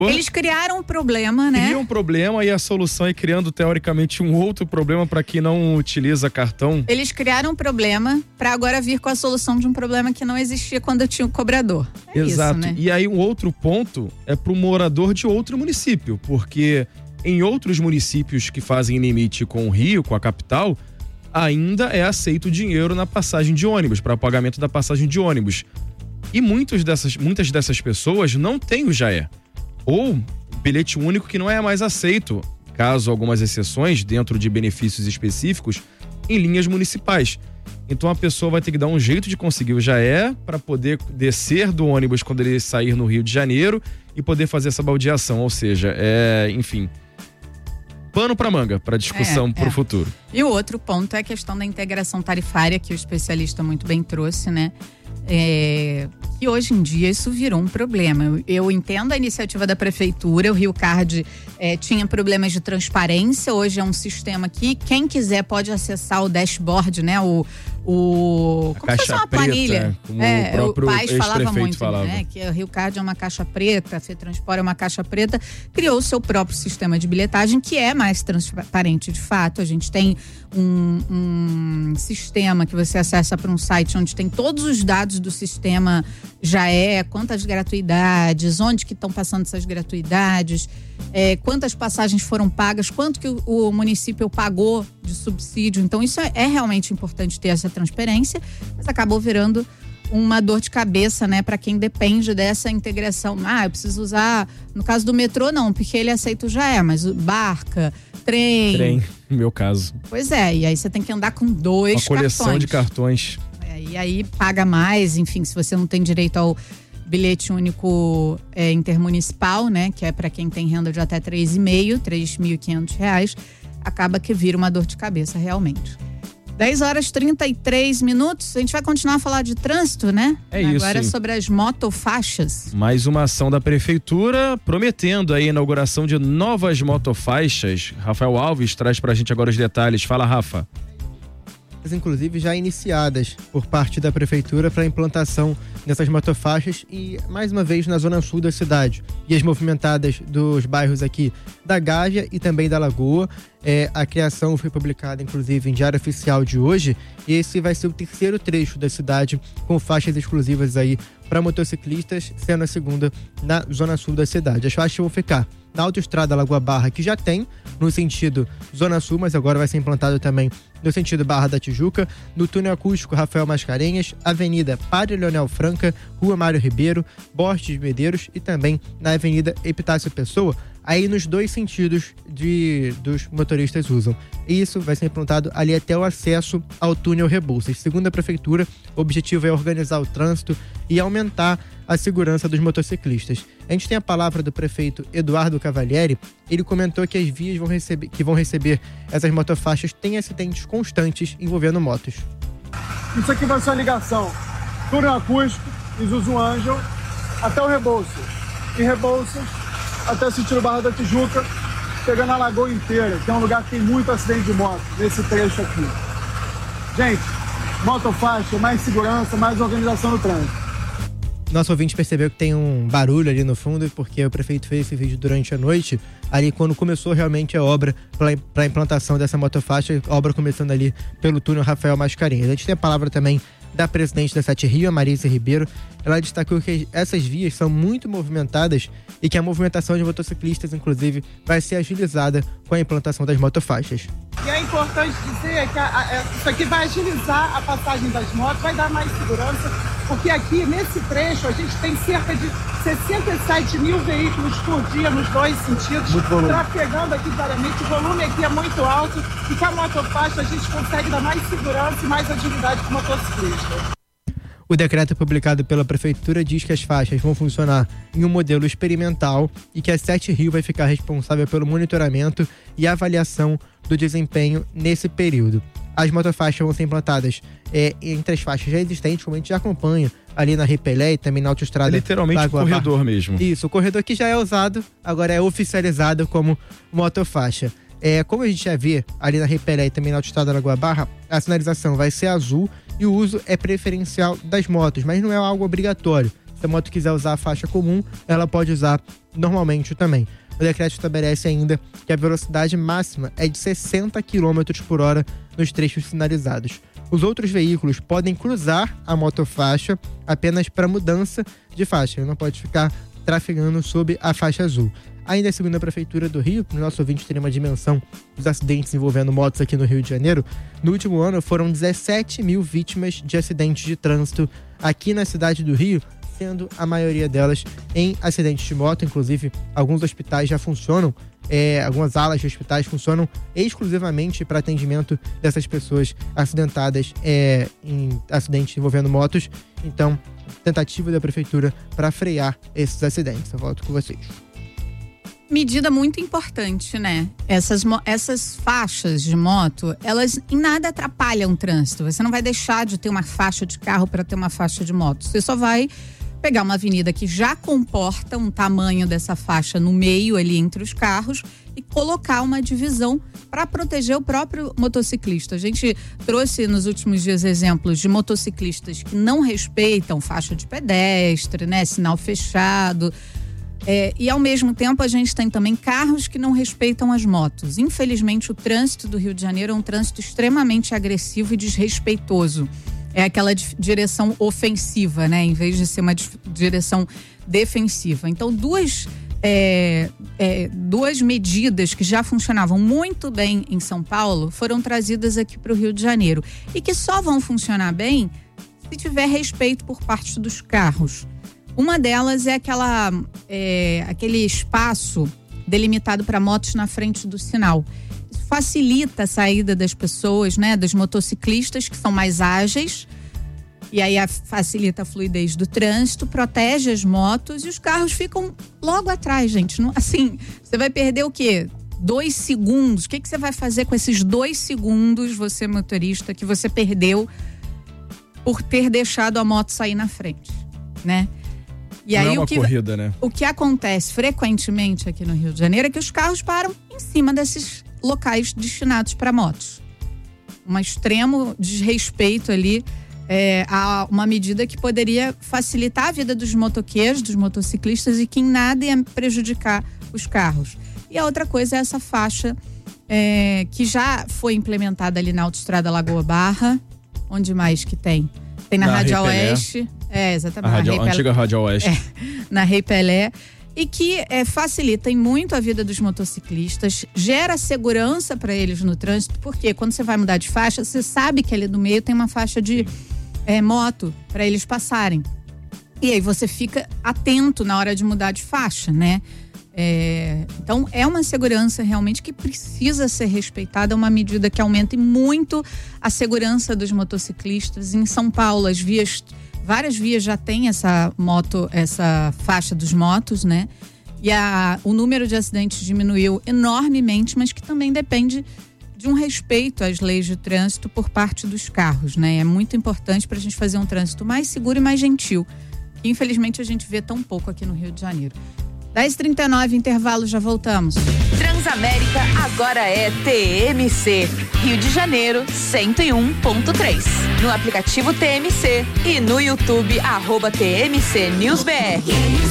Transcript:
Eles criaram um problema, né? Criam um problema e a solução é criando, teoricamente, um outro problema para quem não utiliza cartão. Eles criaram um problema para agora vir com a solução de um problema que não existia quando tinha o cobrador. Exato. Isso, né? E aí um outro ponto é para o morador de outro município, porque em outros municípios que fazem limite com o Rio, com a capital, ainda é aceito dinheiro na passagem de ônibus, para pagamento da passagem de ônibus. E muitas dessas pessoas não têm o Jaé. Ou bilhete único que não é mais aceito, caso algumas exceções, dentro de benefícios específicos, em linhas municipais. Então a pessoa vai ter que dar um jeito de conseguir o Jaé para poder descer do ônibus quando ele sair no Rio de Janeiro e poder fazer essa baldeação. Ou seja, enfim, pano para manga, para discussão para o futuro. E o outro ponto é a questão da integração tarifária, que o especialista muito bem trouxe, né? E hoje em dia isso virou um problema. Eu entendo a iniciativa da prefeitura, o Rio Card tinha problemas de transparência, hoje é um sistema que quem quiser pode acessar o dashboard, né? Como se fosse uma planilha. O Paz falava muito, né? Que o Rio Card é uma caixa preta, a FETransport é uma caixa preta, criou o seu próprio sistema de bilhetagem que é mais transparente de fato. A gente tem um sistema que você acessa para um site onde tem todos os dados do sistema quantas gratuidades, onde que estão passando essas gratuidades, quantas passagens foram pagas, quanto que o município pagou de subsídio. Então isso é realmente importante ter essa transparência, mas acabou virando uma dor de cabeça, né, para quem depende dessa integração. Eu preciso usar, no caso do metrô não, porque ele aceita o Jaé, mas barca, trem, no meu caso. Pois é, e aí você tem que andar com 2 cartões. Uma coleção de cartões. E aí paga mais, enfim, se você não tem direito ao bilhete único intermunicipal, né, que é para quem tem renda de até R$3.500, acaba que vira uma dor de cabeça, realmente. 10h33, a gente vai continuar a falar de trânsito, né? Agora é sobre as motofaixas. Mais uma ação da prefeitura prometendo a inauguração de novas motofaixas. Rafael Alves traz pra gente agora os detalhes. Fala, Rafa. Inclusive já iniciadas por parte da prefeitura para a implantação dessas motofaixas e mais uma vez na zona sul da cidade, e as movimentadas dos bairros aqui da Gávea e também da Lagoa. A criação foi publicada inclusive em Diário Oficial de hoje, e esse vai ser o terceiro trecho da cidade com faixas exclusivas aí para motociclistas, sendo a segunda na zona sul da cidade. As faixas vão ficar na autoestrada Lagoa Barra, que já tem no sentido Zona Sul, mas agora vai ser implantado também no sentido Barra da Tijuca, no túnel acústico Rafael Mascarenhas, Avenida Padre Leonel Franca, Rua Mário Ribeiro, Borges Medeiros e também na Avenida Epitácio Pessoa, aí nos 2 sentidos dos motoristas usam. E isso vai ser implantado ali até o acesso ao túnel Rebouças. Segundo a prefeitura, o objetivo é organizar o trânsito e aumentar a segurança dos motociclistas. A gente tem a palavra do prefeito Eduardo Cavalieri. Ele comentou que as vias que vão receber essas motofaixas têm acidentes constantes envolvendo motos. Isso aqui vai ser a ligação túnel acústico, Isuzu Angel, até o Rebouças. E Rebouças até o sentido Barra da Tijuca, pegando a lagoa inteira, que é um lugar que tem muito acidente de moto, nesse trecho aqui. Gente, motofaixa, mais segurança, mais organização no trânsito. Nosso ouvinte percebeu que tem um barulho ali no fundo, porque o prefeito fez esse vídeo durante a noite, ali quando começou realmente a obra para a implantação dessa motofaixa, a obra começando ali pelo túnel Rafael Mascarenhas. A gente tem a palavra também da presidente da Sete Rio, a Marisa Ribeiro. Ela destacou que essas vias são muito movimentadas e que a movimentação de motociclistas, inclusive, vai ser agilizada com a implantação das motofaixas. E é importante dizer que isso aqui vai agilizar a passagem das motos, vai dar mais segurança, porque aqui nesse trecho a gente tem cerca de 67 mil veículos por dia nos 2 sentidos, trafegando aqui diariamente. O volume aqui é muito alto e com a motofaixa a gente consegue dar mais segurança e mais agilidade para o motociclista. O decreto publicado pela prefeitura diz que as faixas vão funcionar em um modelo experimental e que a Sete Rio vai ficar responsável pelo monitoramento e avaliação do desempenho nesse período. As motofaixas vão ser implantadas entre as faixas já existentes, como a gente já acompanha ali na Ripelé e também na autoestrada. Literalmente o corredor mesmo. Isso, o corredor que já é usado, agora é oficializado como motofaixa. Como a gente já vê ali na Ripelé e também na autoestrada Lagoa Barra, a sinalização vai ser azul e o uso é preferencial das motos, mas não é algo obrigatório. Se a moto quiser usar a faixa comum, ela pode usar normalmente também. O decreto estabelece ainda que a velocidade máxima é de 60 km por hora nos trechos sinalizados. Os outros veículos podem cruzar a motofaixa apenas para mudança de faixa. Ele não pode ficar trafegando sob a faixa azul. Ainda segundo a Prefeitura do Rio, para o nosso ouvinte ter uma dimensão dos acidentes envolvendo motos aqui no Rio de Janeiro, no último ano foram 17 mil vítimas de acidentes de trânsito aqui na cidade do Rio, sendo a maioria delas em acidentes de moto. Inclusive, alguns hospitais já funcionam, algumas alas de hospitais funcionam exclusivamente para atendimento dessas pessoas acidentadas em acidentes envolvendo motos. Então, tentativa da Prefeitura para frear esses acidentes. Eu volto com vocês. Medida muito importante, né? Essas faixas de moto, elas em nada atrapalham o trânsito. Você não vai deixar de ter uma faixa de carro para ter uma faixa de moto. Você só vai pegar uma avenida que já comporta um tamanho dessa faixa no meio ali entre os carros e colocar uma divisão para proteger o próprio motociclista. A gente trouxe nos últimos dias exemplos de motociclistas que não respeitam faixa de pedestre, né? Sinal fechado. E ao mesmo tempo a gente tem também carros que não respeitam as motos. Infelizmente o trânsito do Rio de Janeiro é um trânsito extremamente agressivo e desrespeitoso. É aquela direção ofensiva, né? Em vez de ser uma direção defensiva. Então duas medidas que já funcionavam muito bem em São Paulo foram trazidas aqui para o Rio de Janeiro. E que só vão funcionar bem se tiver respeito por parte dos carros. Uma delas é aquele espaço delimitado para motos na frente do sinal. Isso facilita a saída das pessoas, né, dos motociclistas que são mais ágeis, e aí facilita a fluidez do trânsito, protege as motos e os carros ficam logo atrás, gente. Não, assim, você vai perder o quê? 2 segundos. O que você vai fazer com esses 2 segundos, você motorista, que você perdeu por ter deixado a moto sair na frente, né? E não aí, é uma corrida, né? O que acontece frequentemente aqui no Rio de Janeiro é que os carros param em cima desses locais destinados para motos. Um extremo desrespeito ali a uma medida que poderia facilitar a vida dos motoqueiros, dos motociclistas e que em nada ia prejudicar os carros. E a outra coisa é essa faixa que já foi implementada ali na Autoestrada Lagoa Barra. Onde mais que tem? Tem na Radial Oeste. Exatamente. A antiga Radial Oeste. Na Rei Pelé. E que facilita muito a vida dos motociclistas, gera segurança para eles no trânsito, porque quando você vai mudar de faixa, você sabe que ali no meio tem uma faixa de moto para eles passarem. E aí você fica atento na hora de mudar de faixa, né? Então é uma segurança realmente que precisa ser respeitada, é uma medida que aumenta muito a segurança dos motociclistas. Em São Paulo, várias vias já têm essa faixa dos motos, né? E o número de acidentes diminuiu enormemente, mas que também depende de um respeito às leis de trânsito por parte dos carros, né? É muito importante para a gente fazer um trânsito mais seguro e mais gentil, que infelizmente a gente vê tão pouco aqui no Rio de Janeiro. 10h39, intervalo, já voltamos. Transamérica agora é TMC. Rio de Janeiro, 101.3. No aplicativo TMC e no YouTube, @TMC News BR.